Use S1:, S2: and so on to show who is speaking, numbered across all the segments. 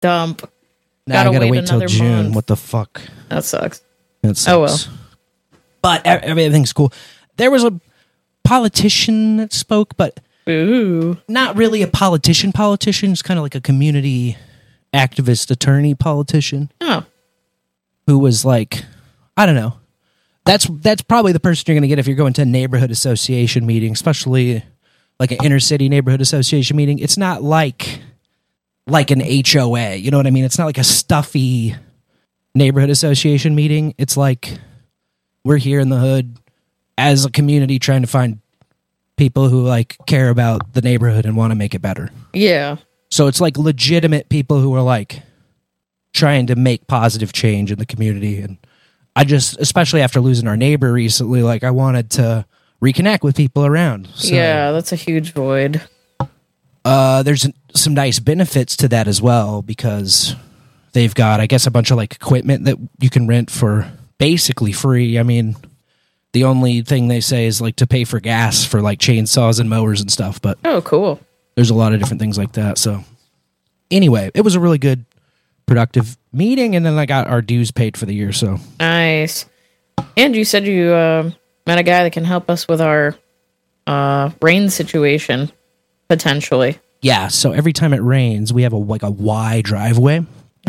S1: Dump.
S2: Now I gotta wait till
S1: another
S2: June.
S1: month.
S2: What the fuck?
S1: That sucks.
S2: That sucks.
S1: Oh, well.
S2: But everything's cool. There was a politician that spoke, but
S1: Ooh.
S2: not really a politician. It's kind of like a community activist, attorney politician.
S1: Oh.
S2: Who was like, I don't know. That's probably the person you're going to get if you're going to a neighborhood association meeting, especially like an inner city neighborhood association meeting. It's not like an HOA. You know what I mean? It's not like a stuffy neighborhood association meeting. It's like we're here in the hood as a community trying to find people who like care about the neighborhood and want to make it better.
S1: Yeah.
S2: So it's like legitimate people who are like trying to make positive change in the community. And I just, especially after losing our neighbor recently, like I wanted to reconnect with people around. So,
S1: yeah, that's a huge void.
S2: there's some nice benefits to that as well, because they've got, I guess, a bunch of like equipment that you can rent for basically free. I mean, the only thing they say is like to pay for gas for like chainsaws and mowers and stuff, but
S1: Oh, cool.
S2: there's a lot of different things like that. So anyway, it was a really good, productive meeting, and then I got our dues paid for the year. So
S1: Nice. And you said you met a guy that can help us with our rain situation, potentially.
S2: yeah, so every time it rains, we have a Y driveway.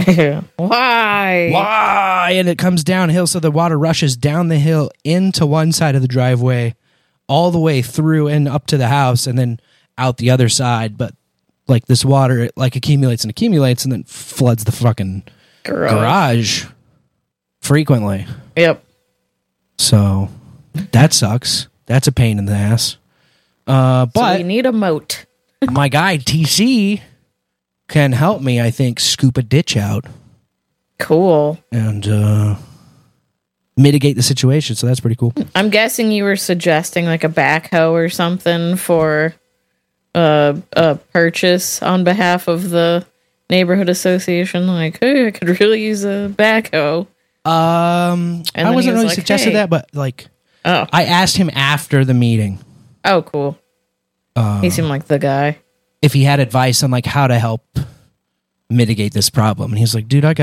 S1: Why?
S2: Why? And it comes downhill, so the water rushes down the hill into one side of the driveway, all the way through and up to the house, and then out the other side. But like this water, it like accumulates and then floods the fucking garage frequently.
S1: Yep.
S2: So that sucks. That's a pain in the ass.
S1: So
S2: But
S1: we need a moat.
S2: my guy TC can help me, I think, scoop a ditch out
S1: Cool.
S2: and mitigate the situation. So that's pretty cool.
S1: I'm guessing you were suggesting like a backhoe or something for a purchase on behalf of the neighborhood association. Like, hey, I could really use a backhoe.
S2: I
S1: then
S2: wasn't
S1: he was
S2: really
S1: like,
S2: suggesting
S1: "Hey."
S2: that, but like
S1: Oh.
S2: I asked him after the meeting
S1: Oh, cool. He seemed like the guy.
S2: if he had advice on like how to help mitigate this problem. And he's like, dude,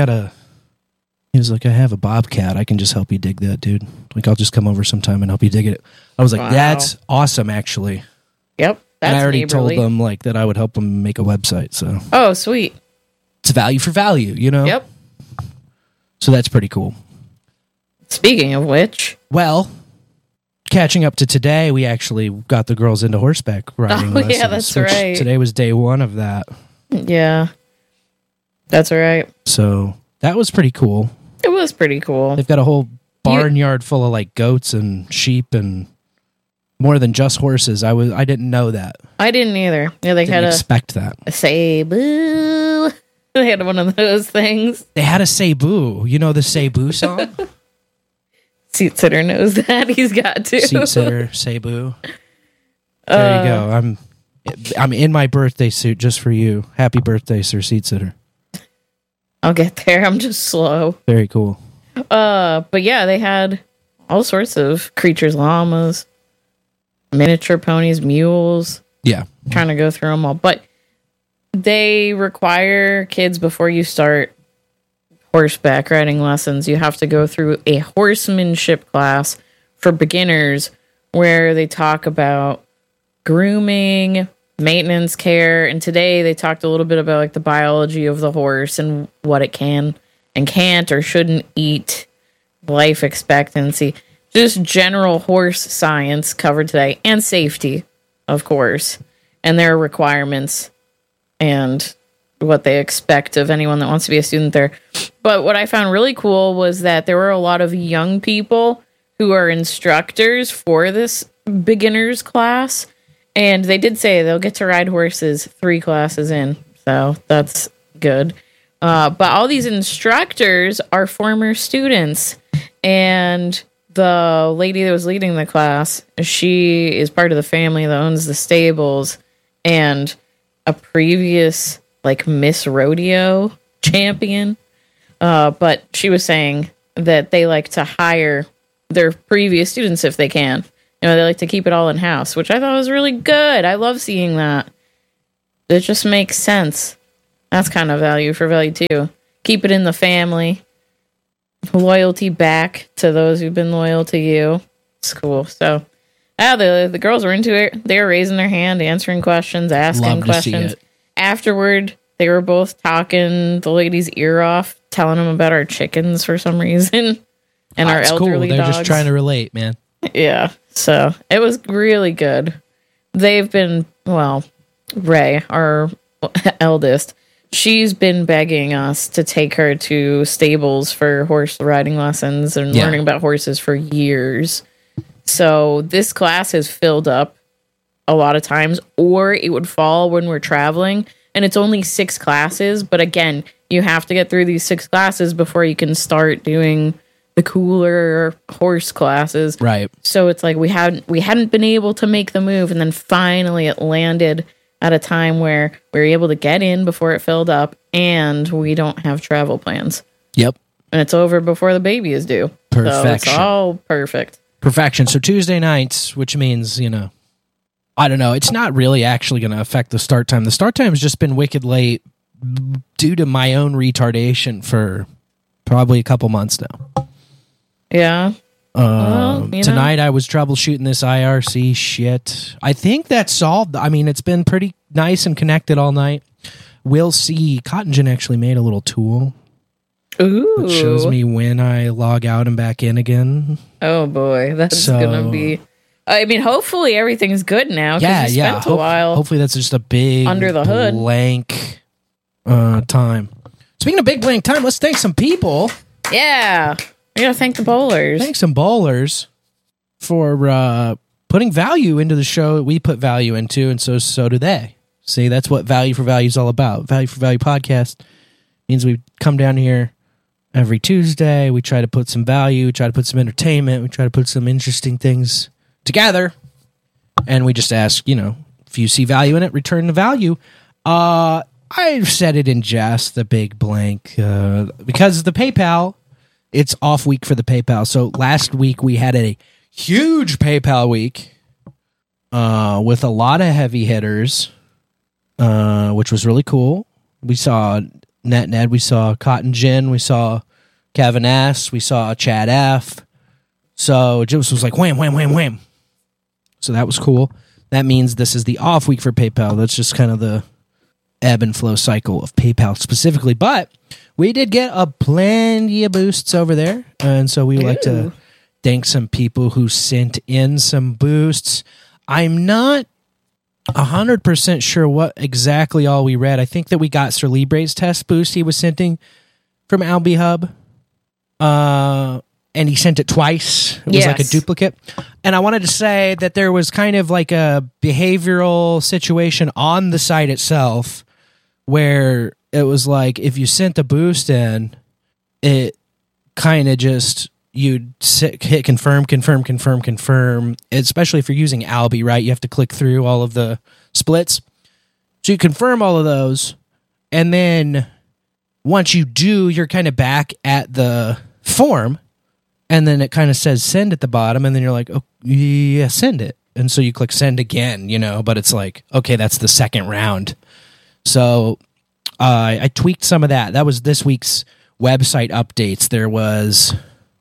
S2: he was like, I have a bobcat. I can just help you dig that, dude. Like, I'll just come over sometime and help you dig it. I was like,
S1: Wow.
S2: that's awesome, actually.
S1: Yep. That's
S2: And I already
S1: neighborly.
S2: told them like that I would help them make a website. So
S1: Oh, sweet.
S2: it's value for value, you know?
S1: Yep.
S2: So that's pretty cool.
S1: Speaking of which,
S2: Well, catching up to today, we actually got the girls into horseback riding
S1: Oh, yeah,
S2: lessons.
S1: that's
S2: which
S1: right.
S2: Today was day one of that.
S1: yeah, that's all right.
S2: So that was pretty cool.
S1: It was pretty cool.
S2: They've got a whole barnyard full of like goats and sheep and more than just horses. I didn't know that.
S1: I didn't either. Yeah, they
S2: Didn't
S1: had
S2: expect that.
S1: a say boo. They had one of those things.
S2: They had a Cebu. You know the Cebu song?
S1: Seat sitter knows that. He's got to.
S2: Seat sitter, Cebu. There you go. I'm in my birthday suit just for you. Happy birthday, Sir Seat Sitter.
S1: I'll get there. I'm just slow.
S2: Very cool.
S1: But yeah, they had all sorts of creatures, llamas, miniature ponies, mules.
S2: Yeah.
S1: Trying to go through them all, but they require kids before you start horseback riding lessons. You have to go through a horsemanship class for beginners where they talk about grooming, maintenance care, and today they talked a little bit about like the biology of the horse and what it can and can't or shouldn't eat, life expectancy, just general horse science covered today, and safety, of course, and their requirements and what they expect of anyone that wants to be a student there. But what I found really cool was that there were a lot of young people who are instructors for this beginners class, and they did say they'll get to ride horses 3 classes in, so that's good. But all these instructors are former students, and the lady that was leading the class, she is part of the family that owns the stables, and a previous like Miss Rodeo champion. But she was saying that they like to hire their previous students if they can. You know, they like to keep it all in-house, which I thought was really good. I love seeing that. It just makes sense. That's kind of value for value too. Keep it in the family. Loyalty back to those who've been loyal to you. It's cool. So, the girls were into it. They were raising their hand, answering questions, asking
S2: Love to see
S1: questions.
S2: it.
S1: Afterward, they were both talking the lady's ear off, telling them about our chickens for some reason, and our
S2: It's
S1: elderly
S2: cool. They're
S1: dogs.
S2: just trying to relate, man.
S1: Yeah, so it was really good. They've been, well, Ray, our eldest, she's been begging us to take her to stables for horse riding lessons and
S2: Yeah.
S1: learning about horses for years. So this class has filled up a lot of times, or it would fall when we're traveling. And it's only 6 classes, but again, you have to get through these 6 classes before you can start doing the cooler horse classes.
S2: Right.
S1: So it's like we hadn't been able to make the move, and then finally it landed at a time where we were able to get in before it filled up, and we don't have travel plans.
S2: Yep.
S1: And it's over before the baby is due. So it's
S2: Perfection.
S1: all perfect.
S2: Perfection. So Tuesday nights, which means, I don't know. It's not really actually going to affect the start time. The start time has just been wicked late due to my own retardation for probably a couple months now.
S1: Yeah.
S2: Tonight I was troubleshooting this IRC shit. I think that's solved. I mean, it's been pretty nice and connected all night. We'll see. Cotton Gin actually made a little tool
S1: Ooh.
S2: that shows me when I log out and back in again.
S1: Oh boy, that's gonna be. I mean, hopefully everything's good now. 'Cause you spent a while.
S2: Hopefully that's just a big
S1: under the hood.
S2: blank time. Speaking of big blank time, let's thank some people.
S1: Yeah, we gotta thank the bowlers.
S2: Thank some bowlers for putting value into the show that we put value into, and so do they. See, that's what Value for Value is all about. Value for Value podcast means we come down here every Tuesday. We try to put some value, we try to put some entertainment, we try to put some interesting things together, and we just ask, if you see value in it, return the value. I've said it in jest, the big blank, because the PayPal, it's off week for the PayPal. So last week we had a huge PayPal week with a lot of heavy hitters, which was really cool. We saw NetNed, we saw Cotton Gin, we saw Kevin S., we saw Chad F. So it just was like wham, wham, wham, wham. So that was cool. That means this is the off week for PayPal. That's just kind of the ebb and flow cycle of PayPal specifically. But we did get a plenty of boosts over there. And so we would like to thank some people who sent in some boosts. I'm not 100% sure what exactly all we read. I think that we got Sir Libre's test boost he was sending from Albi Hub. And he sent it twice. It was like a duplicate. And I wanted to say that there was kind of like a behavioral situation on the site itself where it was like if you sent the boost in, it kind of just, you'd hit confirm, especially if you're using Albi, right? You have to click through all of the splits. So you confirm all of those. And then once you do, you're kind of back at the form. And then it kind of says send at the bottom, and then you're like, oh, yeah, send it. And so you click send again, but it's like, okay, that's the second round. So I tweaked some of that. That was this week's website updates. There was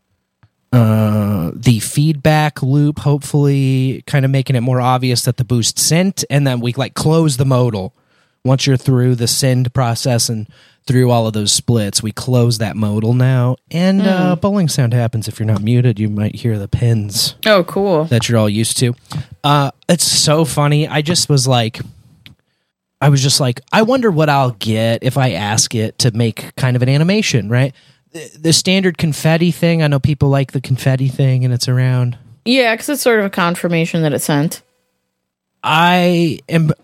S2: the feedback loop, hopefully kind of making it more obvious that the boost sent, and then we close the modal. Once you're through the send process and through all of those splits, we close that modal now. And bowling sound happens. If you're not muted, you might hear the pins.
S1: Oh, cool.
S2: That you're all used to. It's so funny. I was just like, I wonder what I'll get if I ask it to make kind of an animation, right? The standard confetti thing, I know people like the confetti thing and it's around.
S1: Yeah, because it's sort of a confirmation that it sent.
S2: I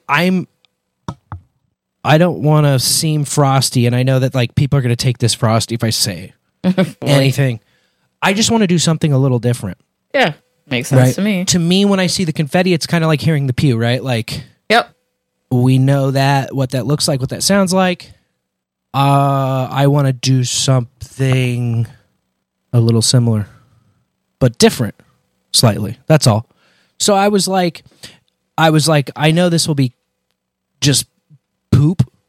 S2: don't want to seem frosty, and I know that people are going to take this frosty if I say anything. I just want to do something a little different.
S1: Yeah, makes sense to me.
S2: To me, when I see the confetti, it's kind of like hearing the pew, right?
S1: Yep.
S2: We know what that looks like, what that sounds like. I want to do something a little similar, but different, slightly. That's all. So I was like, I know this will be just poop,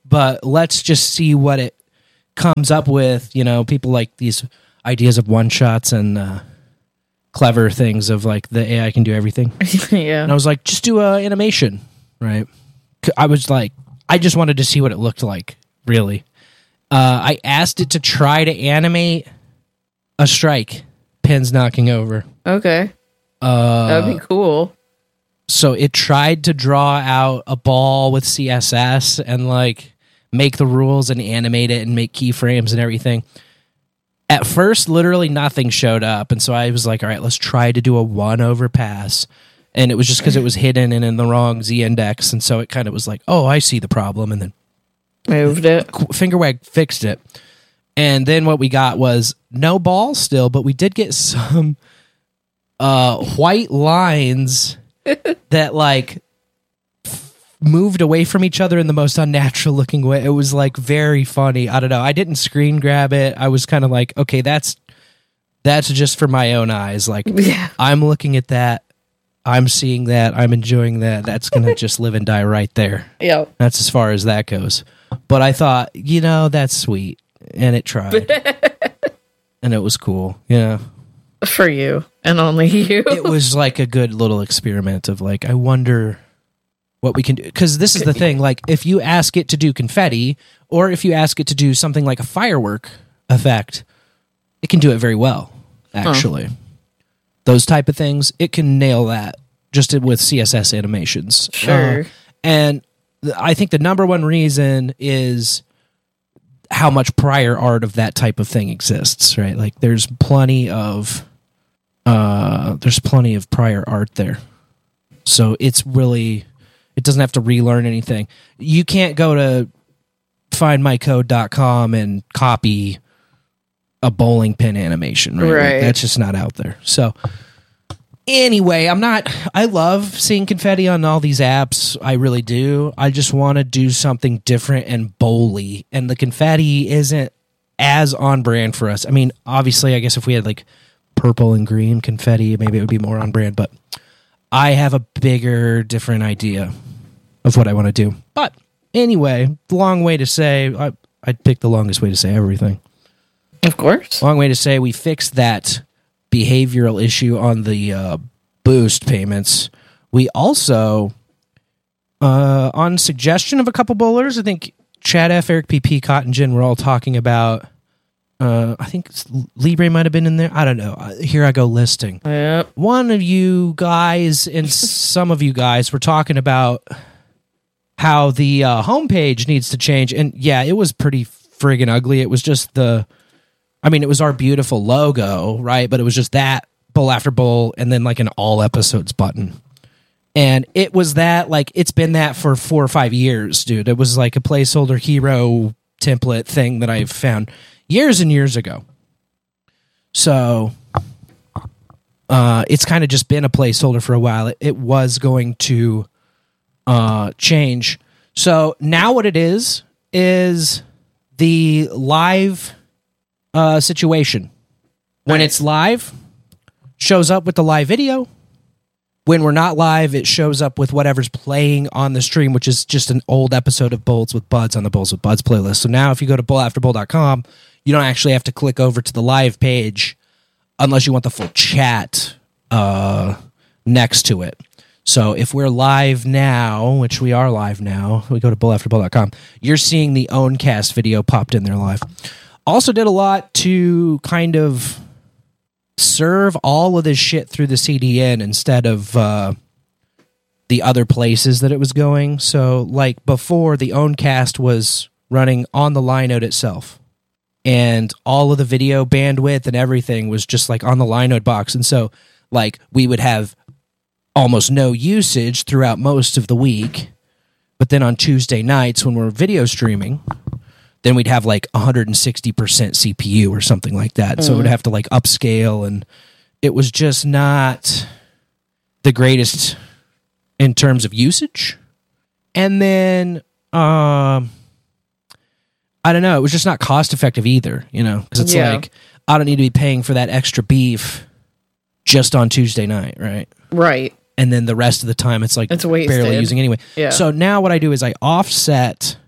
S2: but let's just see what it comes up with. You know, people like these ideas of one-shots and clever things of like the AI can do everything.
S1: Yeah.
S2: And I was like, just do animation, right? I was like, I just wanted to see what it looked like, really. I asked it to try to animate a strike, pins knocking over.
S1: Okay. That'd be cool.
S2: So it tried to draw out a ball with CSS and like make the rules and animate it and make keyframes and everything. At first, literally nothing showed up. And so I was like, all right, let's try to do a 1 overpass. And it was just because it was hidden and in the wrong Z index. And so it kind of was like, oh, I see the problem. And then
S1: moved it.
S2: Fingerwag fixed it. And then what we got was no ball still, but we did get some white lines that like moved away from each other in the most unnatural looking way. It was like very funny. I don't know. I didn't screen grab it. I was kind of like, okay, that's just for my own eyes. Like, yeah. I'm looking at that. I'm seeing that. I'm enjoying that. That's going to just live and die right there.
S1: Yep.
S2: That's as far as that goes. But I thought, you know, that's sweet. And it tried. And it was cool. Yeah.
S1: For you and only you.
S2: It was like a good little experiment of like, I wonder what we can do. Because this is the thing. Like, if you ask it to do confetti, or if you ask it to do something like a firework effect, it can do it very well, actually. Huh. Those type of things, it can nail that just with CSS animations.
S1: Sure.
S2: And I think the number one reason is how much prior art of that type of thing exists, right? Like there's plenty of prior art there. So it's really, it doesn't have to relearn anything. You can't go to findmycode.com and copy a bowling pin animation, right? Like, that's just not out there. So anyway, I love seeing confetti on all these apps. I really do. I just want to do something different and bowly. And the confetti isn't as on brand for us. I mean, obviously, I guess if we had like purple and green confetti, maybe it would be more on brand. But I have a bigger, different idea of what I want to do. But anyway, long way to say, I'd pick the longest way to say everything.
S1: Of course.
S2: Long way to say we fixed that behavioral issue on the boost payments. We also, on suggestion of a couple bowlers, I think Chad F, Eric P, Peacott, and Jen were all talking about, I think Libre might have been in there. I don't know. Here I go listing.
S1: Yep.
S2: One of you guys and some of you guys were talking about how the homepage needs to change. And yeah, it was pretty friggin' ugly. It was just it was our beautiful logo, right? But it was just that bowl after bowl and then like an all episodes button. And it was that, like, it's been that for 4 or 5 years, dude. It was like a placeholder hero template thing that I've found years and years ago. So it's kind of just been a placeholder for a while. It was going to change. So now what it is the live situation. When it's live, shows up with the live video. When we're not live, it shows up with whatever's playing on the stream, which is just an old episode of Bowls with Buds on the Bowls with Buds playlist. So now if you go to bowlafterbowl.com, you don't actually have to click over to the live page unless you want the full chat next to it. So if we're live now, which we are live now, we go to bowlafterbowl.com, you're seeing the Owncast video popped in there live. Also did a lot to kind of serve all of this shit through the CDN instead of the other places that it was going. So, like, before, the Owncast was running on the Linode itself. And all of the video bandwidth and everything was just, like, on the Linode box. And so, like, we would have almost no usage throughout most of the week. But then on Tuesday nights when we're video streaming, then we'd have like 160% CPU or something like that. So it would have to like upscale, and it was just not the greatest in terms of usage. And then, I don't know, it was just not cost effective either, you know, because it's like, I don't need to be paying for that extra beef just on Tuesday night, right?
S1: Right.
S2: And then the rest of the time it's like
S1: it's wasted.
S2: Barely using anyway.
S1: Yeah.
S2: So now what I do is I offset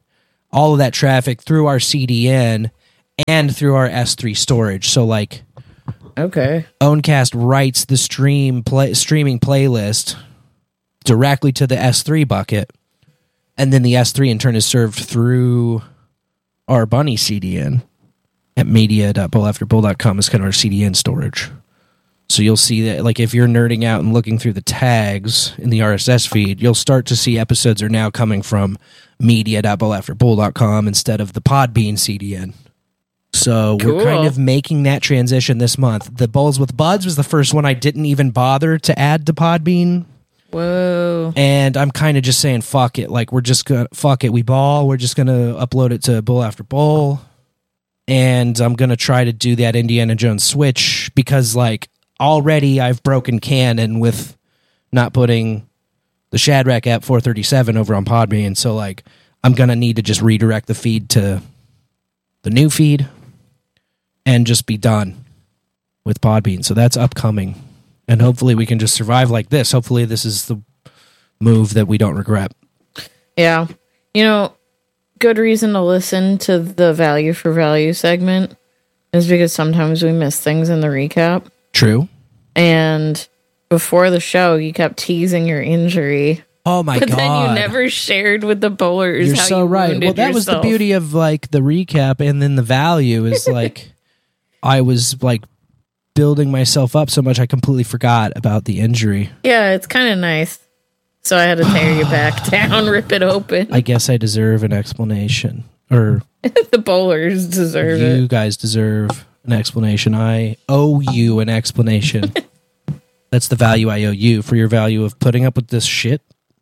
S2: all of that traffic through our CDN and through our S3 storage. So like,
S1: okay,
S2: Owncast writes the streaming playlist directly to the S3 bucket, and then the S3 in turn is served through our Bunny CDN at media.bullafterbull.com is kind of our CDN storage. So you'll see that, like, if you're nerding out and looking through the tags in the RSS feed, you'll start to see episodes are now coming from media.bullafterbull.com instead of the Podbean CDN. So
S1: Cool.
S2: We're kind of making that transition this month. The Bulls with Buds was the first one I didn't even bother to add to Podbean.
S1: Whoa.
S2: And I'm kind of just saying, fuck it. Like, we're just going to, fuck it, we ball. We're just going to upload it to Bull After Bull. And I'm going to try to do that Indiana Jones switch because, like, already I've broken canon with not putting the Shadrack app 437 over on Podbean. So, like, I'm going to need to just redirect the feed to the new feed and just be done with Podbean. So that's upcoming. And hopefully we can just survive like this. Hopefully this is the move that we don't regret.
S1: Yeah. You know, good reason to listen to the value for value segment is because sometimes we miss things in the recap.
S2: True.
S1: And before the show, you kept teasing your injury.
S2: Oh my
S1: But
S2: God.
S1: then you never shared with the bowlers
S2: You're
S1: how
S2: so
S1: you
S2: right.
S1: wounded
S2: Well, that was the
S1: yourself.
S2: beauty of like the recap, and then the value is like I was like building myself up so much I completely forgot about the injury.
S1: Yeah, it's kind of nice. So I had to tear you back down, rip it open.
S2: I guess I deserve an explanation, or
S1: The bowlers deserve
S2: you
S1: it.
S2: guys deserve an explanation. I owe you an explanation. That's the value I owe you for your value of putting up with this shit.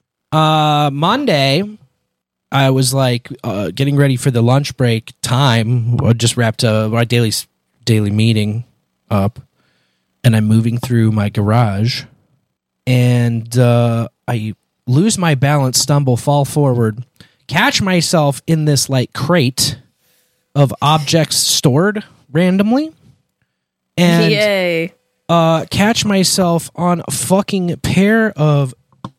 S2: Monday, I was like getting ready for the lunch break time. I just wrapped our daily meeting up, and I'm moving through my garage, and I lose my balance, stumble, fall forward, catch myself in this like crate of objects stored randomly, and
S1: Yay.
S2: catch myself on a fucking pair of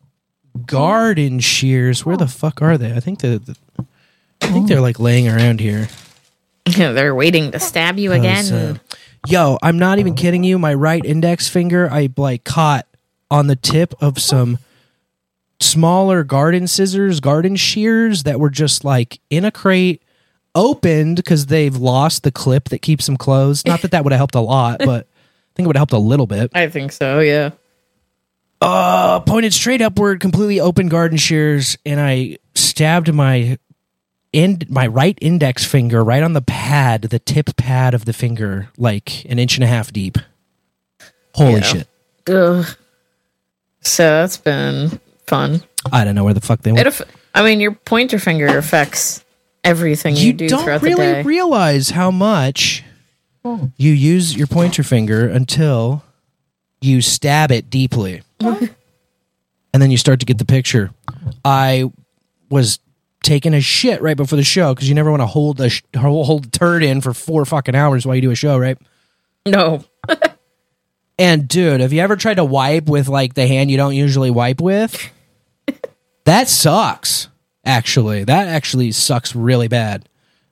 S2: garden shears. Where the fuck are they? I think they're like laying around here.
S1: They're waiting to stab you again.
S2: Yo, I'm not even kidding you. My right index finger, I like caught on the tip of some smaller garden scissors, garden shears that were just like in a crate, opened because they've lost the clip that keeps them closed. Not that would have helped a lot, but I think it would have helped a little bit.
S1: I think so, yeah.
S2: Pointed straight upward, completely open garden shears, and I stabbed my right index finger right on the pad, the tip pad of the finger, like an inch and a half deep. Holy shit.
S1: Ugh. So that's been fun.
S2: I don't know where the fuck they went.
S1: Your pointer finger affects everything you do
S2: don't
S1: throughout
S2: really
S1: the day.
S2: realize how much you use your pointer finger until you stab it deeply. And then you start to get the picture. I was taking a shit right before the show because you never want to hold a turd in for 4 fucking hours while you do a show, right?
S1: No.
S2: And dude, have you ever tried to wipe with like the hand you don't usually wipe with? That sucks. Actually, that actually sucks really bad.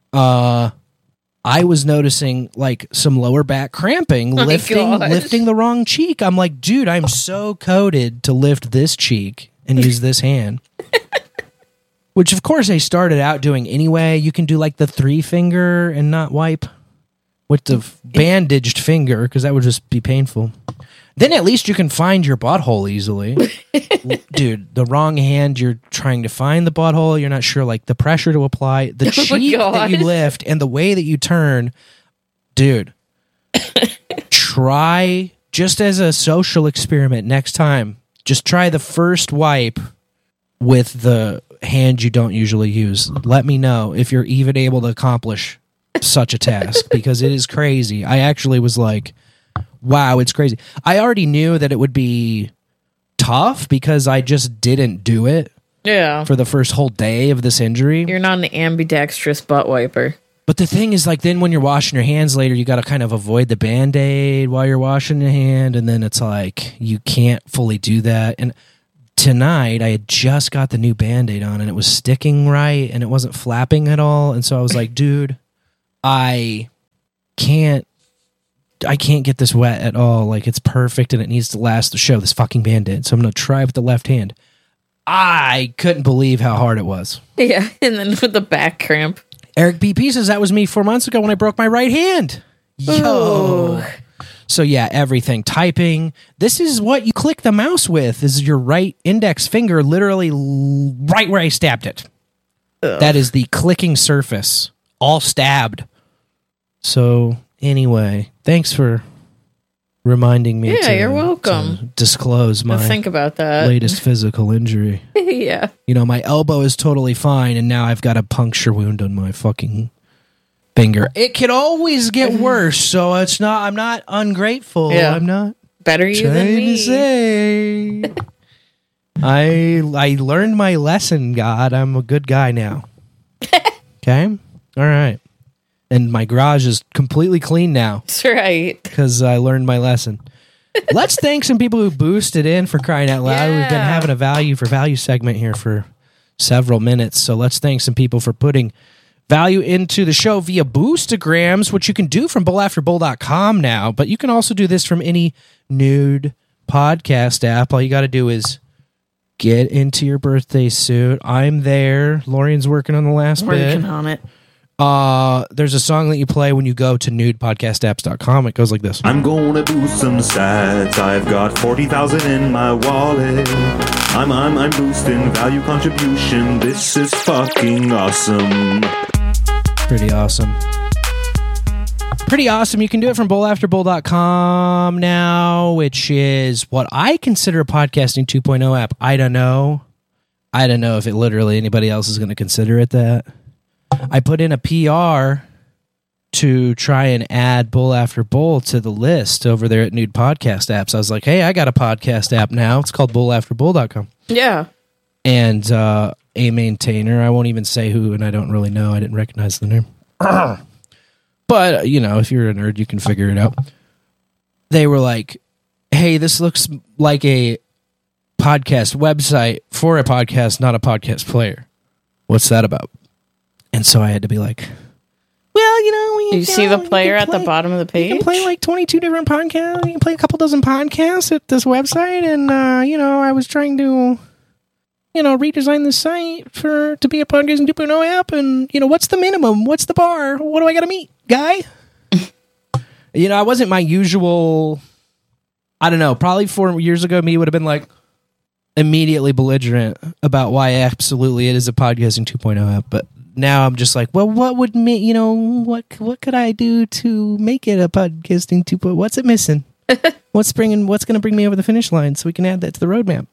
S2: I was noticing like some lower back cramping, lifting the wrong cheek. I'm like, dude, I'm so coded to lift this cheek and use this hand. Which of course I started out doing anyway. You can do like the 3 finger and not wipe with the bandaged finger because that would just be painful. Then at least you can find your butthole easily. Dude, the wrong hand, you're trying to find the butthole. You're not sure, like, the pressure to apply. The cheek that you lift and the way that you turn. Dude, try, just as a social experiment next time, just try the first wipe with the hand you don't usually use. Let me know if you're even able to accomplish such a task because it is crazy. I actually was like, wow, it's crazy. I already knew that it would be tough because I just didn't do it for the first whole day of this injury.
S1: You're not an ambidextrous butt wiper.
S2: But the thing is, like, then when you're washing your hands later, you got to kind of avoid the Band-Aid while you're washing your hand, and then it's like you can't fully do that. And tonight I had just got the new Band-Aid on and it was sticking right and it wasn't flapping at all. And so I was like, dude, I can't get this wet at all. Like, it's perfect and it needs to last the show, this fucking Band-Aid. So I'm going to try with the left hand. I couldn't believe how hard it was.
S1: Yeah, and then with the back cramp.
S2: Eric BP says that was me 4 months ago when I broke my right hand. Yo.
S1: Ooh.
S2: So yeah, everything. Typing. This is what you click the mouse with. This is your right index finger, literally right where I stabbed it.
S1: Ugh.
S2: That is the clicking surface. All stabbed. So anyway, thanks for reminding me.
S1: Yeah, you're welcome.
S2: To disclose my
S1: think about that.
S2: latest physical injury.
S1: Yeah.
S2: You know, my elbow is totally fine, and now I've got a puncture wound on my fucking finger. It could always get worse, so it's not. I'm not ungrateful.
S1: Yeah.
S2: I'm not.
S1: Better you than
S2: Trying
S1: me.
S2: to say. I learned my lesson, God. I'm a good guy now. Okay? All right. And my garage is completely clean now
S1: That's right.
S2: because I learned my lesson. Let's thank some people who boosted in, for crying out loud.
S1: Yeah.
S2: We've been having a value for value segment here for several minutes. So let's thank some people for putting value into the show via Boostagrams, which you can do from bowlafterbowl.com now. But you can also do this from any nude podcast app. All you got to do is get into your birthday suit. I'm there. Lorian's working on the last bit.
S1: Working on it.
S2: There's a song that you play when you go to nudepodcastapps.com. It goes like this.
S3: I'm gonna boost some stats. I've got 40,000 in my wallet. I'm boosting value contribution. This is fucking awesome.
S2: Pretty awesome. Pretty awesome. You can do it from bowlafterbowl.com now, which is what I consider a podcasting 2.0 app. I don't know if it literally anybody else is going to consider it that. I put in a PR to try and add Bowl After Bowl to the list over there at Nude Podcast Apps. I was like, hey, I got a podcast app now. It's called bowlafterbowl.com.
S1: Yeah.
S2: And a maintainer, I won't even say who, and I don't really know. I didn't recognize the name. But, you know, if you're a nerd, you can figure it out. They were like, hey, this looks like a podcast website for a podcast, not a podcast player. What's that about? And so I had to be like, well, you know,
S1: Do you see the player at the bottom of the page?
S2: You can play like 22 different podcasts. You can play a couple dozen podcasts at this website. And, you know, I was trying to, you know, redesign the site to be a podcasting 2.0 app. And, you know, what's the minimum? What's the bar? What do I got to meet, guy? You know, I wasn't my usual, I don't know, probably 4 years ago, me would have been like immediately belligerent about why absolutely it is a podcasting 2.0 app. But now I'm just like, well, what would me, you know, what could I do to make it a podcasting 2.0? What's it missing? What's going to bring me over the finish line so we can add that to the roadmap?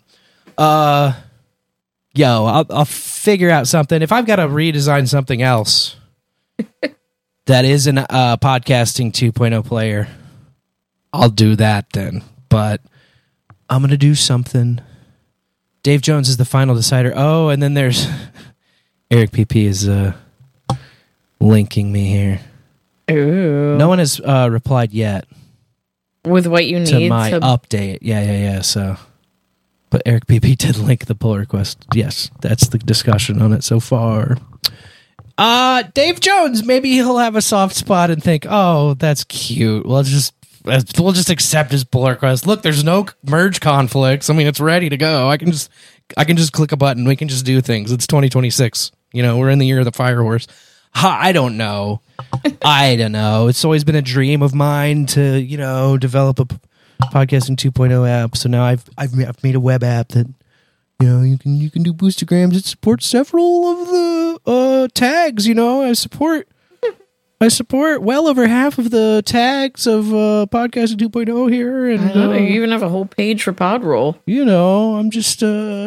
S2: I'll figure out something. If I've got to redesign something else that isn't a podcasting 2.0 player, I'll do that then. But I'm going to do something. Dave Jones is the final decider. Oh, and then there's Eric PP is linking me here.
S1: Ooh.
S2: No one has replied yet
S1: With what you need
S2: to my update. Yeah. So, but Eric PP did link the pull request. Yes, that's the discussion on it so far. Dave Jones, maybe he'll have a soft spot and think, "Oh, that's cute. We'll just accept his pull request. Look, there's no merge conflicts. I mean, it's ready to go. I can just click a button. We can just do things. It's 2026. You know, we're in the year of the fire horse. I don't know. It's always been a dream of mine to, you know, develop a podcasting 2.0 app. So now I've made a web app that, you know, you can do Boostagrams. It supports several of the tags. You know, I support well over half of the tags of podcasting 2.0 here, and
S1: I know, you even have a whole page for Podroll.
S2: You know, I'm just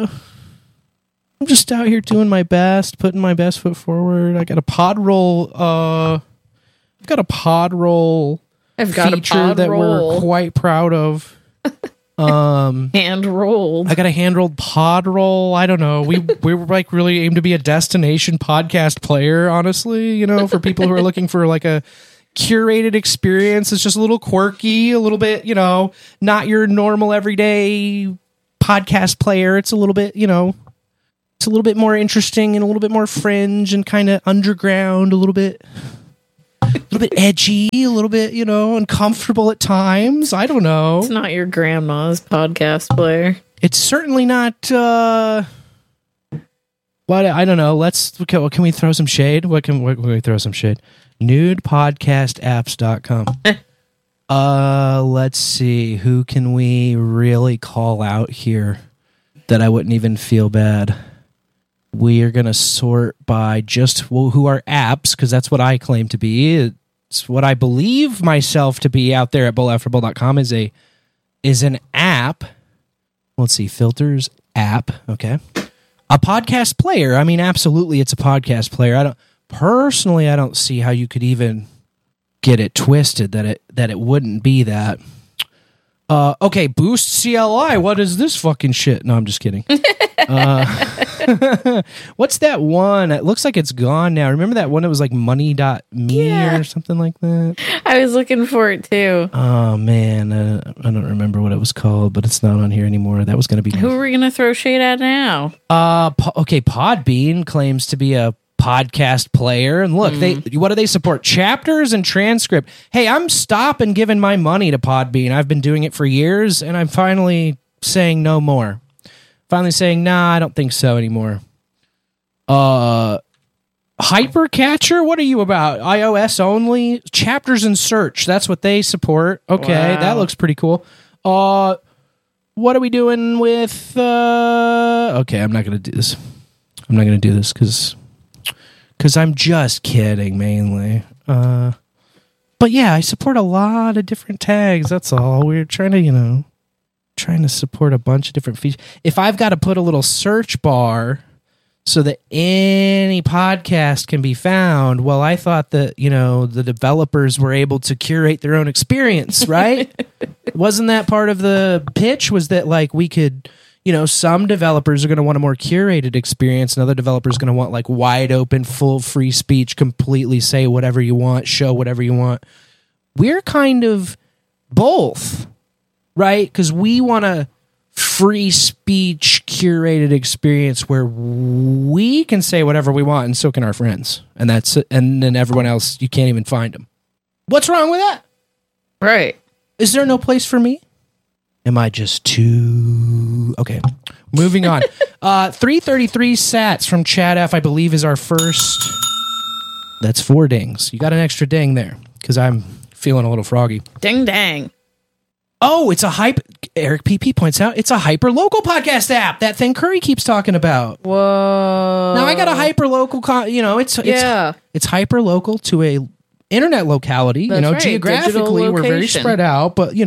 S2: out here doing my best, putting my best foot forward. I got a Podroll. I've got a Podroll feature that we're quite proud of.
S1: Hand rolled.
S2: I got a hand-rolled Podroll. I don't know. We were like really aimed to be a destination podcast player, honestly, you know, for people who are looking for like a curated experience. It's just a little quirky, a little bit, you know, not your normal everyday podcast player. It's a little bit, it's a little bit more interesting and a little bit more fringe and kind of underground, a little bit edgy, a little bit, uncomfortable at times. I don't know.
S1: It's not your grandma's podcast player.
S2: It's certainly not, I don't know. Can we throw some shade? What can we throw some shade? Nudepodcastapps.com. Let's see. Who can we really call out here that I wouldn't even feel bad? We are going to sort by just who are apps, because that's what I claim to be. It's what I believe myself to be out there at bullafterbull.com is an app. Let's see. Filters, app. Okay. A podcast player. I mean, absolutely, it's a podcast player. I don't see how you could even get it twisted that it wouldn't be that. Okay, Boost CLI. What is this fucking shit? No, I'm just kidding. What's that one? It looks like it's gone now. Remember that one that was like money.me or something like that?
S1: I was looking for it too.
S2: Oh, man. I don't remember what it was called, but it's not on here anymore. That was going to be...
S1: Who are we going to throw shade at now?
S2: Okay, Podbean claims to be a podcast player, and look, what do they support? Chapters and transcript. Hey, I'm stopping giving my money to Podbean. I've been doing it for years, and I'm finally saying no more. Finally saying, nah, I don't think so anymore. Hypercatcher, what are you about? iOS only? Chapters and search, that's what they support. Okay,
S1: wow.
S2: That looks pretty cool. What are we doing with... Okay, I'm not going to do this. I'm not going to do this because I'm just kidding, mainly. But yeah, I support a lot of different tags, that's all. We're trying to, trying to support a bunch of different features. If I've got to put a little search bar so that any podcast can be found, well, I thought that, the developers were able to curate their own experience, right? Wasn't that part of the pitch? Was that like we could, some developers are going to want a more curated experience and other developers are going to want like wide open, full free speech, completely say whatever you want, show whatever you want. We're kind of both. Right? Because we want a free speech curated experience where we can say whatever we want and so can our friends. And then everyone else, you can't even find them. What's wrong with that?
S1: Right.
S2: Is there no place for me? Am I just too... Okay. Moving on. 333 sats from Chad F, I believe, is our first... That's 4 dings. You got an extra ding there because I'm feeling a little froggy.
S1: Ding dang.
S2: Oh, it's a Eric PP points out it's a hyper local podcast app. That thing Curry keeps talking about.
S1: Whoa!
S2: Now I got a hyper local. It's hyper local to a internet locality.
S1: That's right,
S2: geographically we're very spread out, but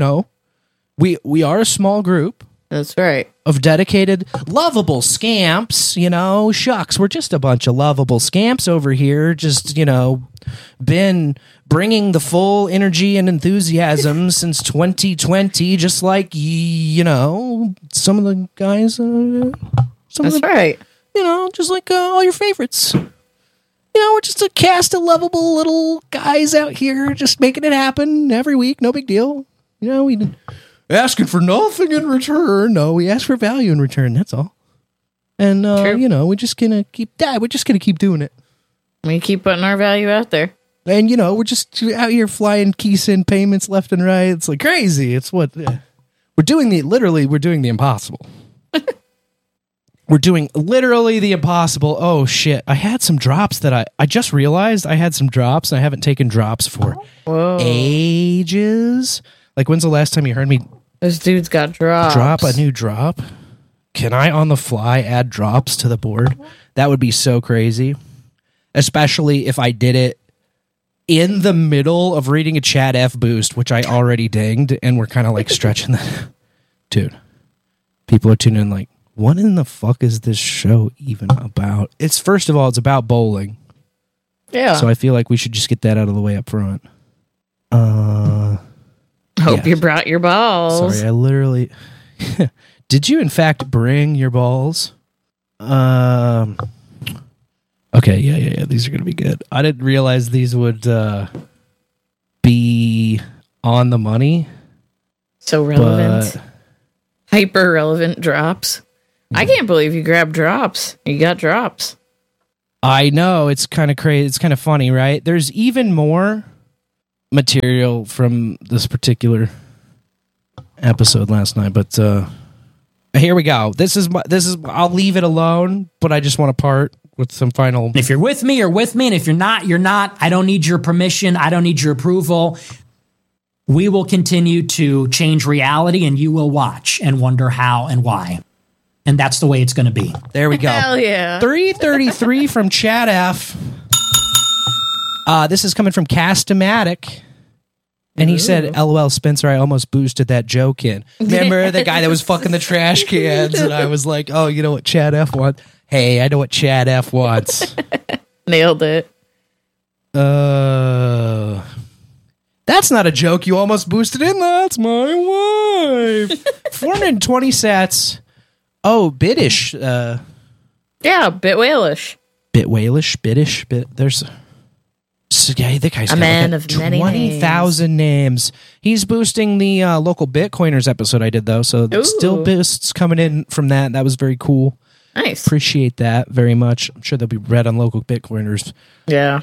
S2: we are a small group.
S1: That's right.
S2: Of dedicated, lovable scamps. Shucks, we're just a bunch of lovable scamps over here. Just been bringing the full energy and enthusiasm since 2020, just like, some of the guys.
S1: That's right.
S2: Just like all your favorites. We're just a cast of lovable little guys out here just making it happen every week. No big deal. We asking for nothing in return. No, we ask for value in return. That's all. And, we're just going to keep doing it.
S1: We keep putting our value out there.
S2: And, we're just out here flying KeySend payments left and right. It's like crazy. It's what we're doing we're doing the impossible. We're doing literally the impossible. Oh, shit. I had some drops that I just realized I had some drops and I haven't taken drops for ages. Like, when's the last time you heard me?
S1: This dude's got drops.
S2: Drop a new drop? Can I, on the fly, add drops to the board? That would be so crazy. Especially if I did it in the middle of reading a Chad F boost, which I already dinged, and we're kind of like stretching that. Dude, people are tuning in like, what in the fuck is this show even about? First of all, it's about bowling.
S1: Yeah.
S2: So I feel like we should just get that out of the way up front.
S1: Hope you brought your balls.
S2: Sorry, I literally... Did you, in fact, bring your balls? Okay, yeah. These are going to be good. I didn't realize these would be on the money.
S1: So relevant. Hyper relevant drops. I can't believe you grabbed drops. You got drops.
S2: I know, it's kind of crazy. It's kind of funny, right? There's even more material from this particular episode last night, but here we go. This is I'll leave it alone, but I just want to part with some final.
S4: If you're with me, you're with me, and if you're not, you're not. I don't need your permission. I don't need your approval. We will continue to change reality, and you will watch and wonder how and why. And that's the way it's going to be.
S2: There we go.
S1: Hell yeah.
S2: 333 from Chad F. This is coming from Castomatic. And he said, LOL, Spencer, I almost boosted that joke in. Remember the guy that was fucking the trash cans? And I was like, oh, you know what Chad F wants? Hey, I know what Chad F wants.
S1: Nailed it.
S2: That's not a joke. You almost boosted in. That's my wife. 420 sats. Oh, Bitish.
S1: Yeah, bit whalish.
S2: Bit whalish, Bitish. There's... So, yeah, the guy's got
S1: man
S2: like
S1: of many
S2: 20,000 names. He's boosting the local Bitcoiners episode I did, though. So still boosts coming in from that. That was very cool.
S1: Nice.
S2: Appreciate that very much. I'm sure they'll be read on local Bitcoiners.
S1: Yeah.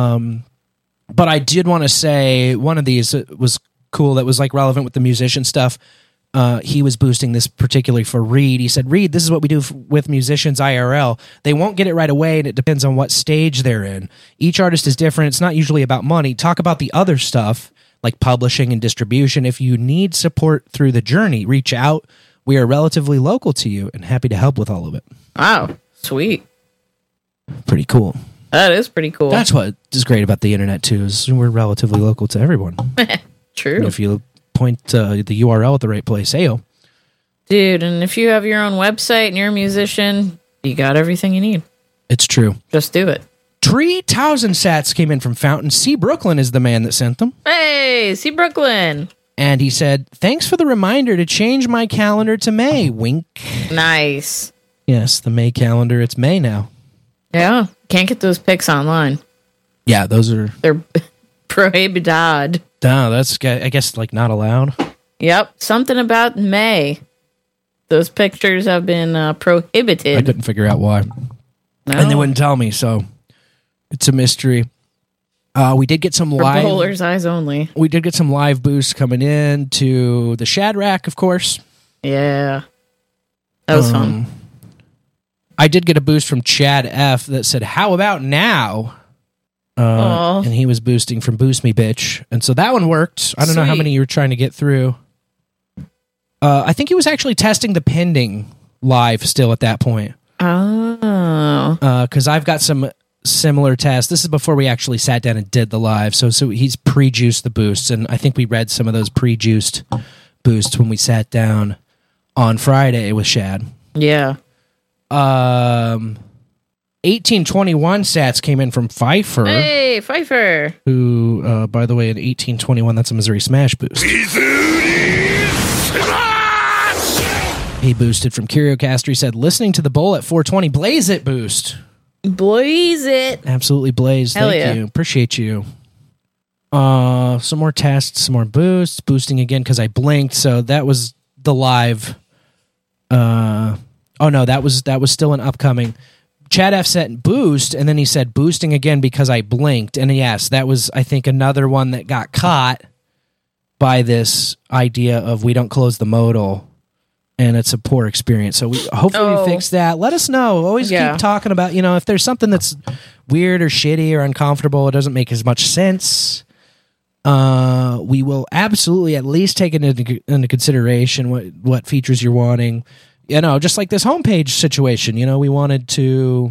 S2: But I did want to say one of these was cool that was like relevant with the musician stuff. He was boosting this particularly for Reed. He said, Reed, this is what we do with musicians IRL. They won't get it right away, and it depends on what stage they're in. Each artist is different. It's not usually about money. Talk about the other stuff, like publishing and distribution. If you need support through the journey, reach out. We are relatively local to you and happy to help with all of it.
S1: Wow. Sweet.
S2: Pretty cool.
S1: That is pretty cool.
S2: That's what is great about the internet, too, is we're relatively local to everyone.
S1: True.
S2: And if you point the URL at the right place, ayo.
S1: Dude, and if you have your own website and you're a musician, you got everything you need.
S2: It's true.
S1: Just do it.
S2: 3,000 sats came in from Fountain. C. Brooklyn is the man that sent them.
S1: Hey, see Brooklyn.
S2: And he said, thanks for the reminder to change my calendar to May. Wink.
S1: Nice.
S2: Yes, the May calendar. It's May now.
S1: Yeah. Can't get those pics online.
S2: Yeah, those are...
S1: They're prohibited.
S2: No, that's, I guess, like, not allowed.
S1: Yep. Something about May. Those pictures have been prohibited.
S2: I couldn't figure out why.
S1: No.
S2: And they wouldn't tell me, so it's a mystery. We did get some
S1: For
S2: live...
S1: bowlers' eyes only.
S2: We did get some live boosts coming in to the Shadrack, of course.
S1: Yeah. That was fun.
S2: I did get a boost from Chad F that said, how about now? And he was boosting from Boost Me Bitch. And so that one worked. I don't know how many you were trying to get through. I think he was actually testing the pending live still at that point.
S1: Oh.
S2: Because I've got some similar tests. This is before we actually sat down and did the live. So he's pre-juiced the boosts. And I think we read some of those pre-juiced boosts when we sat down on Friday with Shad.
S1: Yeah.
S2: 1821 sats came in from Pfeiffer.
S1: Hey, Pfeiffer.
S2: Who, by the way, in 1821, that's a Missouri Smash boost. He boosted from Curiocaster. He said, listening to the bowl at 420, blaze it boost.
S1: Blaze it.
S2: Absolutely blaze.
S1: Hell
S2: Thank
S1: yeah.
S2: you. Appreciate you. Some more tests, some more boosts. Boosting again because I blinked. So that was the live. Oh no, that was still an upcoming. Chad F said boost, and then he said boosting again because I blinked. And yes, that was, I think, another one that got caught by this idea of we don't close the modal, and it's a poor experience. So hopefully we fix that. Let us know. Always keep talking about, if there's something that's weird or shitty or uncomfortable, it doesn't make as much sense. We will absolutely at least take it into consideration what features you're wanting. Just like this homepage situation, we wanted to,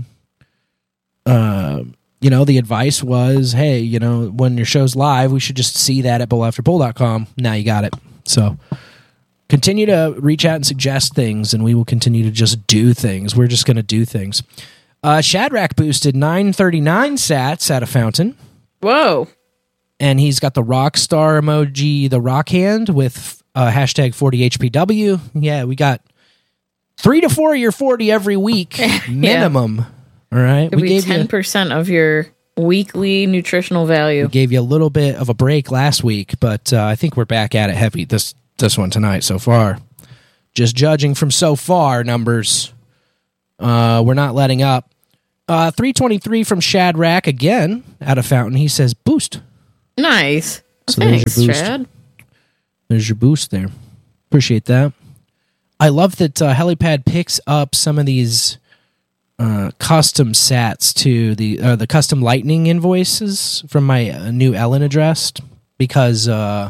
S2: the advice was, hey, when your show's live, we should just see that at bowlafterbowl.com. Now you got it. So continue to reach out and suggest things, and we will continue to just do things. We're just going to do things. Shadrack boosted 939 sats at a fountain.
S1: Whoa.
S2: And he's got the rock star emoji, the rock hand with hashtag 40HPW. Yeah, we got 3 to 4 of your 40 every week minimum. All right.
S1: We gave 10% of your weekly nutritional value.
S2: We gave you a little bit of a break last week, but I think we're back at it heavy this one tonight so far. Just judging from so far numbers, we're not letting up. 323 from Shadrack again out of Fountain. He says boost.
S1: Nice.
S2: So
S1: Thanks,
S2: there's your boost.
S1: Chad.
S2: There's your boost there. Appreciate that. I love that Helipad picks up some of these custom sats to the custom lightning invoices from my new Ellen address because they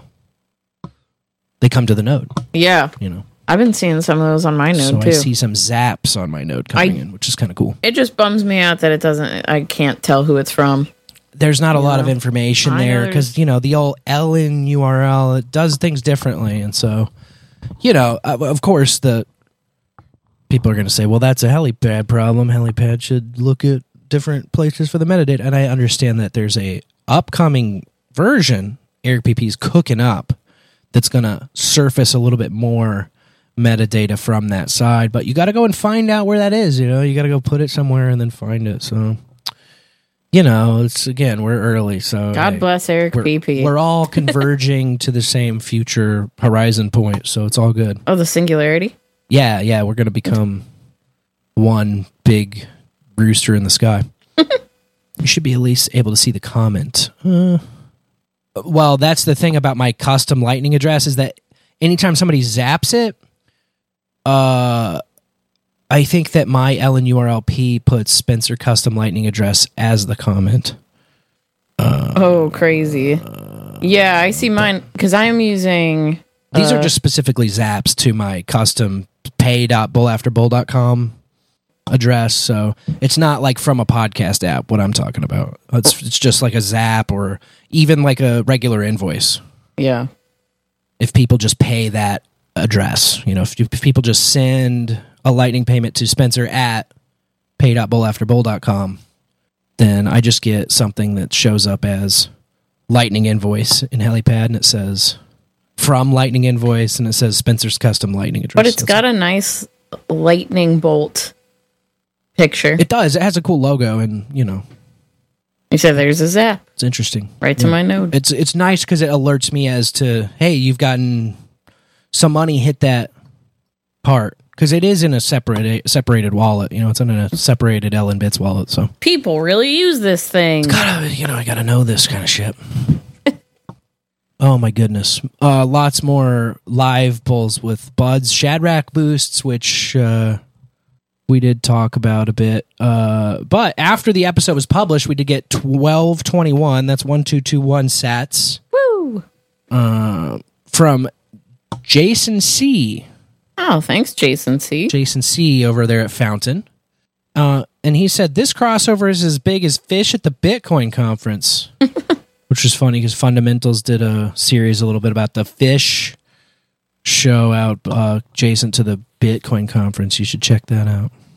S2: come to the node.
S1: Yeah.
S2: You know.
S1: I've been seeing some of those on my node,
S2: So
S1: too.
S2: I see some zaps on my node coming in, which is kind of cool.
S1: It just bums me out that I can't tell who it's from.
S2: There's not a lot of information
S1: I know
S2: there because, you know, the old Ellen URL, it does things differently. And so, you know, of course, the people are going to say, well, that's a Helipad problem. Helipad should look at different places for the metadata. And I understand that there's a upcoming version Eric PP's cooking up that's going to surface a little bit more metadata from that side, but you got to go and find out where that is. You know, you got to go put it somewhere and then find it. So, you know, it's again, we're early. So
S1: God bless Eric PP.
S2: We're all converging to the same future horizon point. So it's all good.
S1: Oh, the singularity?
S2: Yeah. We're going to become one big rooster in the sky. You should be at least able to see the comment. Well, that's the thing about my custom lightning address is that anytime somebody zaps it, I think that my Ellen URLP puts Spencer custom lightning address as the comment.
S1: Oh, crazy. Yeah, I see mine because I am using...
S2: These are just specifically zaps to my custom pay.bullafterbull.com address, so it's not like from a podcast app what I'm talking about. It's just like a zap or even like a regular invoice.
S1: Yeah.
S2: If people just pay that address, you know, if people just send a lightning payment to Spencer at pay.bullafterbull.com, then I just get something that shows up as lightning invoice in Helipad, and it says from lightning invoice, and it says Spencer's custom lightning address.
S1: But it's got a nice lightning bolt picture.
S2: It does. It has a cool logo, and, you know,
S1: You said there's a zap
S2: it's interesting.
S1: right to my node.
S2: It's nice because it alerts me as to, hey, you've gotten some money hit that part, because it is in a separated wallet. You know, it's in a separated Ellen Bits wallet. So
S1: People really use this thing.
S2: I gotta know this kind of shit. Oh my goodness! Lots more live pulls with Buds, Shadrack boosts, which we did talk about a bit. But after the episode was published, we did get 1221. That's 1221 sats.
S1: Woo!
S2: From Jason C.
S1: Oh, thanks, Jason C.
S2: Jason C. over there at Fountain. And he said, this crossover is as big as Fish at the Bitcoin conference. Which was funny because Fundamentals did a series a little bit about the Fish show out adjacent to the Bitcoin conference. You should check that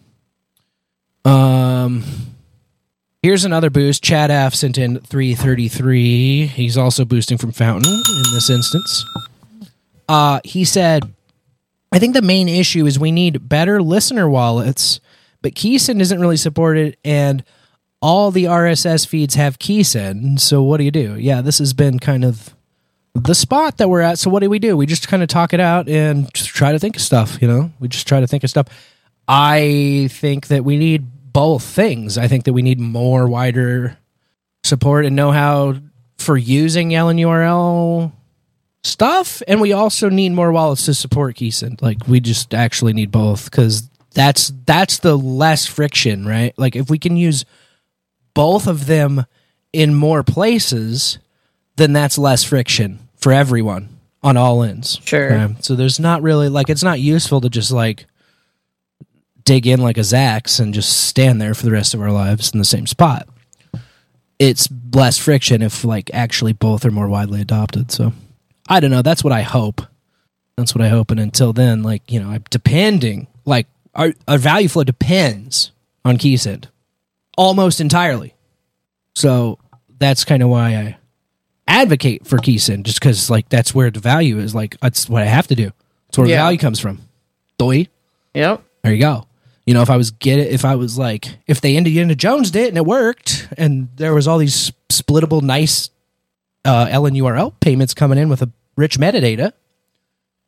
S2: out. Here's another boost. Chad F sent in 333. He's also boosting from Fountain in this instance. He said, I think the main issue is we need better listener wallets, but Keysend isn't really supported, and all the RSS feeds have Keysend. So what do? Yeah, this has been kind of the spot that we're at. So what do? We just kind of talk it out and just try to think of stuff, you know? We just try to think of stuff. I think that we need both things. I think that we need more wider support and know-how for using Ellen URL stuff, and we also need more wallets to support Keysend. Like, we just actually need both, because that's the less friction, right? Like, if we can use both of them in more places, then that's less friction for everyone on all ends.
S1: Sure.
S2: Okay? So there's not really, like, it's not useful to just, like, dig in like a Zax and just stand there for the rest of our lives in the same spot. It's less friction if, like, actually both are more widely adopted. So I don't know. That's what I hope. That's what I hope. And until then, like, you know, I'm depending, like, our value flow depends on Keysend almost entirely. So that's kind of why I advocate for Keysend, just because, like, that's where the value is. Like, that's what I have to do. That's where the value comes from. Doi.
S1: Yep.
S2: There you go. You know, if they Indiana Jones did it and it worked, and there was all these splittable, nice Ellen URL payments coming in with a rich metadata,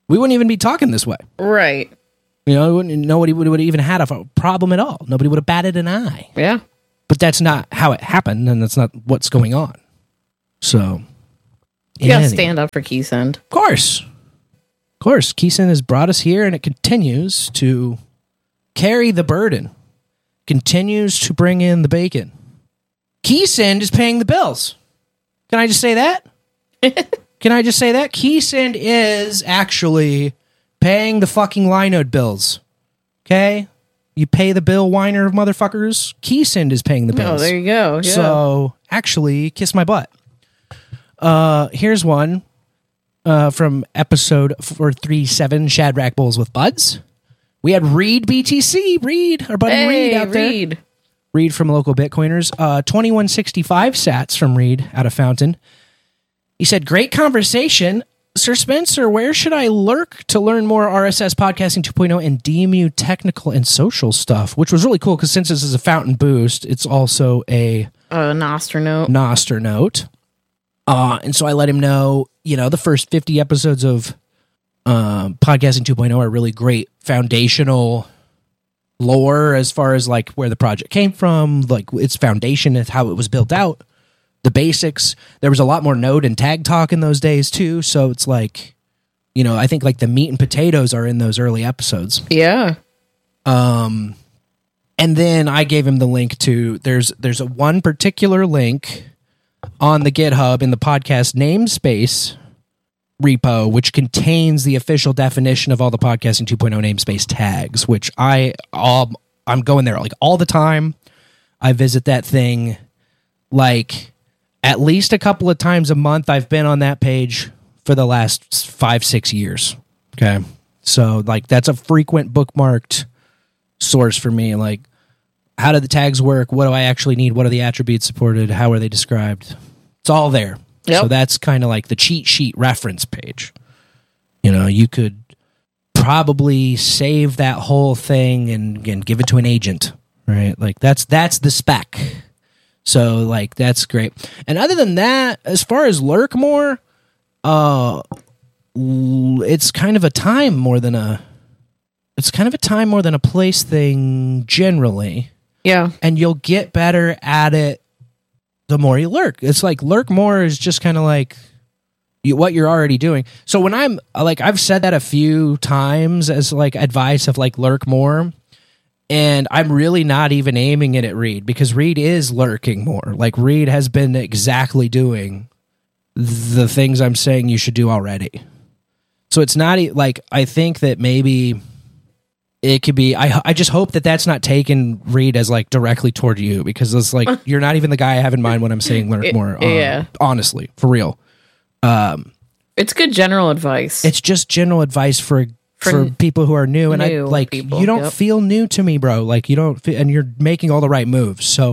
S2: we wouldn't even be talking this way.
S1: Right.
S2: You know, nobody would have even had a problem at all. Nobody would have batted an eye.
S1: Yeah.
S2: But that's not how it happened, and that's not what's going on. So,
S1: You gotta stand up for Keysend.
S2: Of course. Keysend has brought us here, and it continues to carry the burden. Continues to bring in the bacon. Keysend is paying the bills. Can I just say that? Keysend is actually paying the fucking Linode bills. Okay? You pay the bill, whiner motherfuckers. Keysend is paying the bills.
S1: Oh, there you go. Yeah.
S2: So, actually, kiss my butt. Here's one from episode 437, Shadrack Bowls with Buds. We had Reed BTC, our buddy Reed out there. Reed from Local Bitcoiners. 2165 sats from Reed out of Fountain. He said, great conversation. Sir Spencer, where should I lurk to learn more RSS podcasting 2.0 and DMU technical and social stuff? Which was really cool because since this is a Fountain boost, it's also a Noster note. And so I let him know, the first 50 episodes of podcasting 2.0 are really great foundational lore as far as like where the project came from, like its foundation and how it was built out. The basics. There was a lot more node and tag talk in those days too. So it's like, I think like the meat and potatoes are in those early episodes.
S1: Yeah.
S2: And then I gave him the link to, there's a one particular link on the GitHub in the podcast namespace repo, which contains the official definition of all the podcasting 2.0 namespace tags, which I'm going there like all the time. I visit that thing like at least a couple of times a month. I've been on that page for the last 5-6 years. Okay. So like that's a frequent bookmarked source for me. Like, how do the tags work? What do I actually need? What are the attributes supported? How are they described? It's all there. Yep. So that's kind of like the cheat sheet reference page. You could probably save that whole thing and give it to an agent, right? Like that's the spec. So like that's great. And other than that, as far as lurk more, it's kind of a time more than a place thing generally. Yeah. And you'll get better at it the more you lurk. It's like lurk more is just kind of like what you're already doing. So when I'm like, I've said that a few times as like advice of like lurk more, and I'm really not even aiming it at Reed because Reed is lurking more. Like Reed has been exactly doing the things I'm saying you should do already. So it's not like, I think that maybe it could be, I just hope that that's not taken, Reed, as like directly toward you, because it's like, you're not even the guy I have in mind when I'm saying lurk more.
S1: Yeah.
S2: Honestly, for real.
S1: It's good general advice.
S2: It's just general advice for people who are new. And I like, people, you don't feel new to me, bro. Like you don't feel, and you're making all the right moves. So,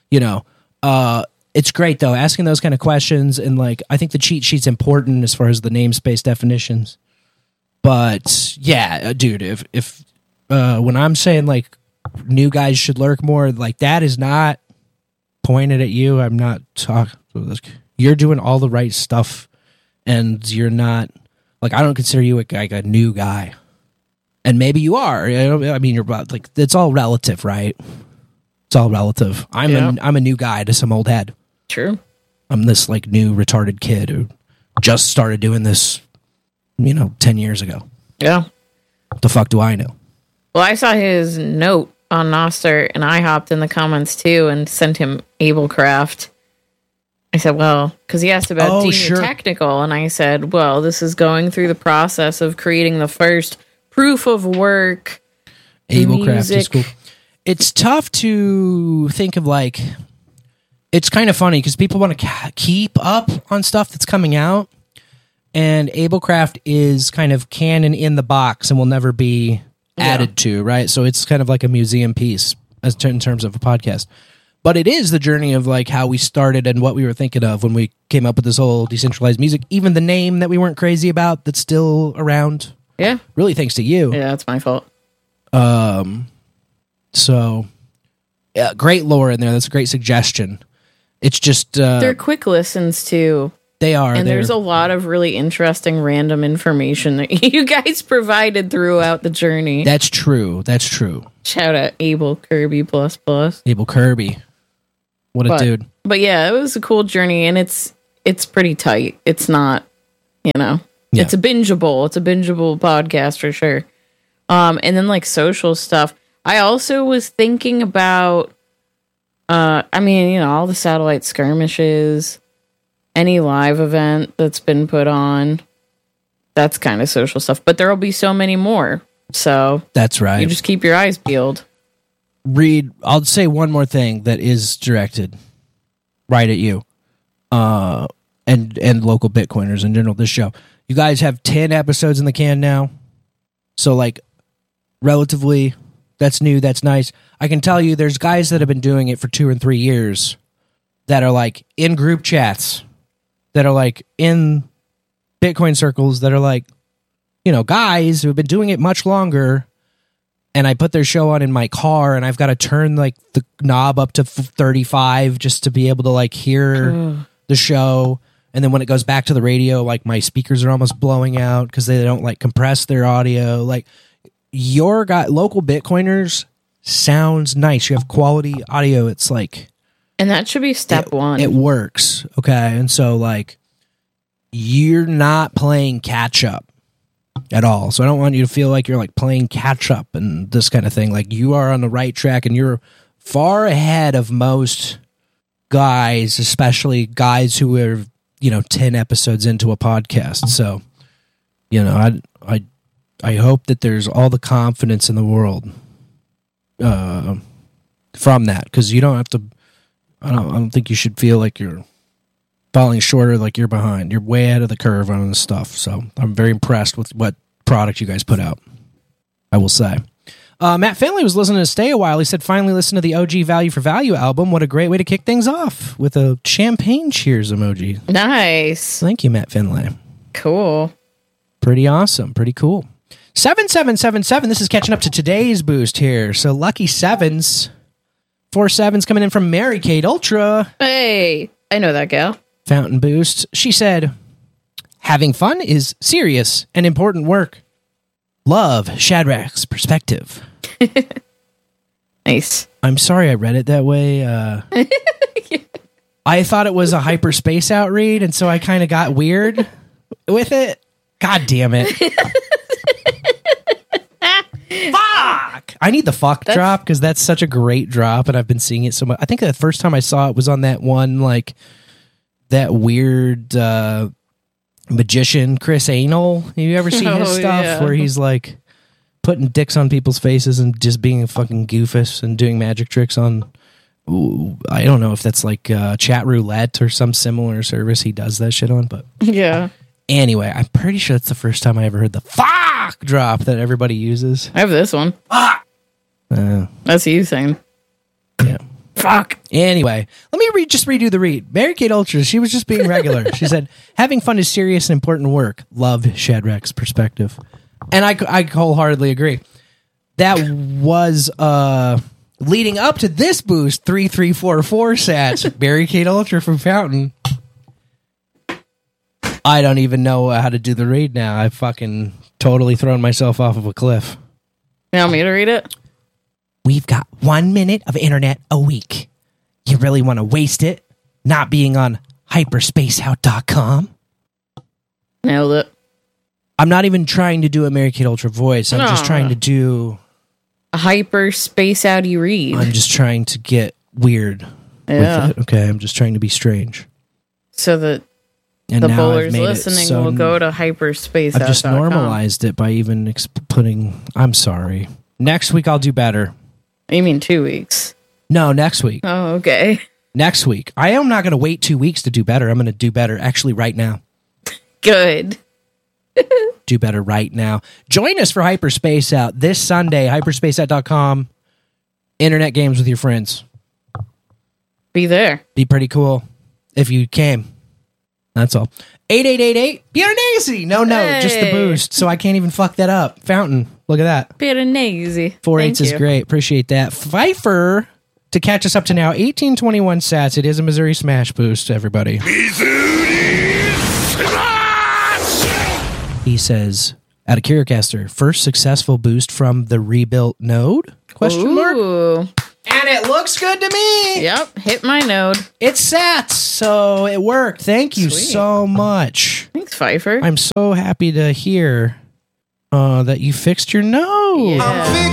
S2: it's great though, asking those kind of questions. And like, I think the cheat sheet's important as far as the namespace definitions. But yeah, dude, if when I'm saying like new guys should lurk more, like that is not pointed at you. I'm not talking. You're doing all the right stuff, and you're not like, I don't consider you like a new guy, and maybe you are. I mean, you're like, it's all relative, right? It's all relative. I'm a new guy to some old head.
S1: True.
S2: I'm this like new retarded kid who just started doing this, 10 years ago.
S1: Yeah.
S2: What the fuck do I know?
S1: Well, I saw his note on Noster, and I hopped in the comments too and sent him Ablecraft. I said, well, because he asked about DMU Technical, and I said, well, this is going through the process of creating the first proof of work.
S2: Ablecraft is cool. It's tough to think of like, it's kind of funny because people want to keep up on stuff that's coming out, and Ablecraft is kind of canon in the box and will never be added to, right? So it's kind of like a museum piece in terms of a podcast. But it is the journey of like how we started and what we were thinking of when we came up with this whole decentralized music. Even the name that we weren't crazy about that's still around.
S1: Yeah.
S2: Really thanks to you.
S1: Yeah, that's my fault.
S2: So yeah, great lore in there. That's a great suggestion. It's just
S1: they're quick listens too.
S2: They are.
S1: And there's a lot of really interesting random information that you guys provided throughout the journey.
S2: That's true. That's true.
S1: Shout out Abel Kirby ++.
S2: Abel Kirby. What a dude.
S1: But yeah, it was a cool journey, and it's pretty tight. It's not, it's a bingeable. It's a bingeable podcast for sure. And then like social stuff. I also was thinking about, all the satellite skirmishes, any live event that's been put on. That's kind of social stuff. But there will be so many more. So
S2: that's right.
S1: You just keep your eyes peeled.
S2: Reed, I'll say one more thing that is directed right at you, and local Bitcoiners in general. This show, you guys have 10 episodes in the can now, so like relatively, that's new. That's nice. I can tell you, there's guys that have been doing it for 2 and 3 years that are like in group chats, that are like in Bitcoin circles, that are like, guys who have been doing it much longer. And I put their show on in my car, and I've got to turn like the knob up to 35 just to be able to like hear the show. And then when it goes back to the radio, like my speakers are almost blowing out because they don't like compress their audio. Like your local Bitcoiners sounds nice. You have quality audio. It's like,
S1: and that should be step one.
S2: It works. Okay. And so like you're not playing catch up at all. So I don't want you to feel like you're like playing catch up and this kind of thing. Like you are on the right track, and you're far ahead of most guys, especially guys who are, 10 episodes into a podcast. So, I hope that there's all the confidence in the world from that, because you don't have to, I don't think you should feel like you're falling short or like you're behind. You're way ahead of the curve on this stuff. So I'm very impressed with what product you guys put out, I will say. Matt Finley was listening to Stay a While. He said, finally listen to the OG Value for Value album. What a great way to kick things off, with a champagne cheers emoji.
S1: Nice.
S2: Thank you, Matt Finley.
S1: Cool.
S2: Pretty awesome. Pretty cool. 7777. This is catching up to today's boost here. So lucky sevens. 4 7s coming in from Mary Kate Ultra.
S1: Hey, I know that gal.
S2: Fountain boost. She said, having fun is serious and important work. Love Shadrach's perspective.
S1: Nice.
S2: I'm sorry I read it that way. I thought it was a hyperspace out read, and so I kind of got weird with it. God damn it. Fuck! I need the fuck drop, because that's such a great drop, and I've been seeing it so much. I think the first time I saw it was on that one, like, that weird magician Chris Anal. Have you ever seen his stuff where he's like putting dicks on people's faces and just being a fucking goofus and doing magic tricks on, I don't know if that's like chat roulette or some similar service he does that shit on, but
S1: yeah.
S2: Anyway, I'm pretty sure that's the first time I ever heard the fuck drop that everybody uses.
S1: I have this one.
S2: Fuck!
S1: That's you saying.
S2: Yeah.
S1: Fuck.
S2: Anyway, let me just redo the read. Mary Kate Ultra, she was just being regular. She said, having fun is serious and important work. Love Shadrach's perspective. And I wholeheartedly agree. That was leading up to this boost, 3344 sats. Mary Kate Ultra from Fountain. I don't even know how to do the read now. I've fucking totally thrown myself off of a cliff.
S1: You want me to read it?
S2: We've got 1 minute of internet a week. You really want to waste it not being on hyperspaceout.com?
S1: Nailed it.
S2: I'm not even trying to do a Mary Kate Ultra voice. I'm just trying to do
S1: a hyperspace outy read.
S2: I'm just trying to get weird with it. Okay, I'm just trying to be strange.
S1: So that
S2: and
S1: the bowlers listening will go to hyperspace.
S2: I've just normalized it by even putting, I'm sorry. Next week I'll do better.
S1: You mean 2 weeks?
S2: No, next week.
S1: Oh, okay.
S2: Next week. I am not going to wait 2 weeks to do better. I'm going to do better actually right now.
S1: Good.
S2: Do better right now. Join us for Hyperspace Out this Sunday, hyperspaceout.com. Internet games with your friends.
S1: Be there.
S2: Be pretty cool if you came. That's all. 8888 Piranesi. No, just the boost. So I can't even fuck that up. Fountain. Look at that.
S1: Piranesi.
S2: 4/8 is great. Appreciate that. Pfeiffer to catch us up to now. 1821 sats. It is a Missouri Smash boost, everybody.
S3: Missouri!
S2: He says, out of Curicaster, first successful boost from the rebuilt node? Question mark.
S1: Ooh.
S2: And it looks good to me.
S1: Yep, hit my node.
S2: It sat, so it worked. Thank you
S1: Sweet.
S2: so much.
S1: Thanks, Pfeiffer.
S2: I'm so happy to hear that you fixed your node.
S1: Yeah.